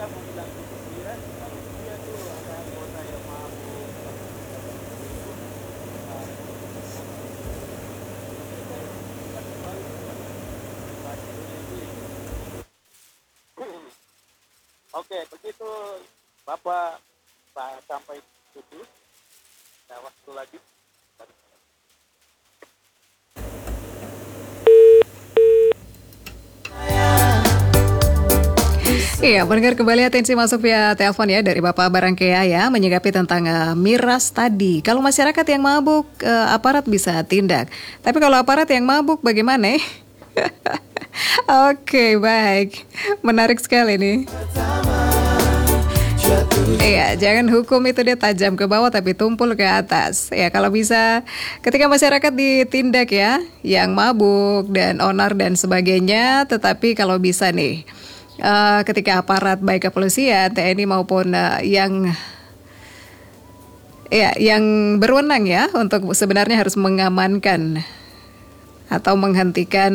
Oke, begitu Bapak sampai situ, ada waktu lagi. Iya, pendengar kembali atensi masuk via telepon ya dari Bapak Barangkea ya menyikapi tentang miras tadi. Kalau masyarakat yang mabuk, aparat bisa tindak. Tapi kalau aparat yang mabuk bagaimana? Oke, baik. Menarik sekali nih. Iya, jangan hukum itu dia tajam ke bawah tapi tumpul ke atas. Ya, kalau bisa ketika masyarakat ditindak ya, yang mabuk dan onar dan sebagainya, tetapi kalau bisa nih, ketika aparat baik kepolisian, TNI maupun yang berwenang ya untuk sebenarnya harus mengamankan atau menghentikan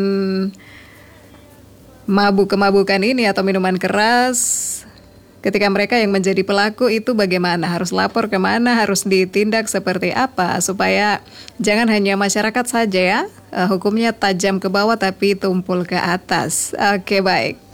mabuk-kemabukan ini atau minuman keras. Ketika mereka yang menjadi pelaku itu bagaimana? Harus lapor kemana? Harus ditindak seperti apa? Supaya jangan hanya masyarakat saja ya, hukumnya tajam ke bawah tapi tumpul ke atas. Oke, baik.